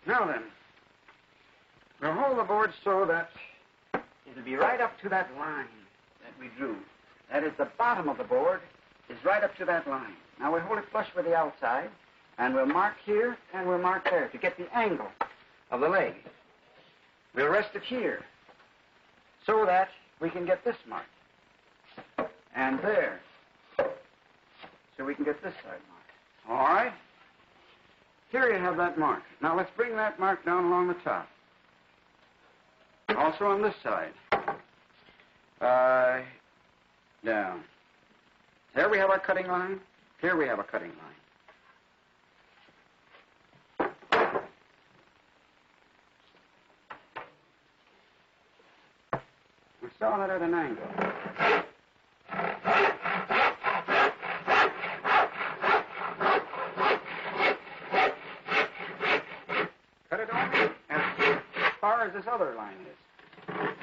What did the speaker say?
Now then, we'll hold the board so that it'll be right up to that line that we drew. That is, the bottom of the board is right up to that line. Now we'll hold it flush with the outside, and we'll mark here and we'll mark there to get the angle of the leg. We'll rest it here so that we can get this mark. And there. So we can get this side mark. All right? Here you have that mark. Now let's bring that mark down along the top. Also on this side. Down. There we have our cutting line. Here we have a cutting line. We're sawing it at an angle. Cut it off as far as this other line is.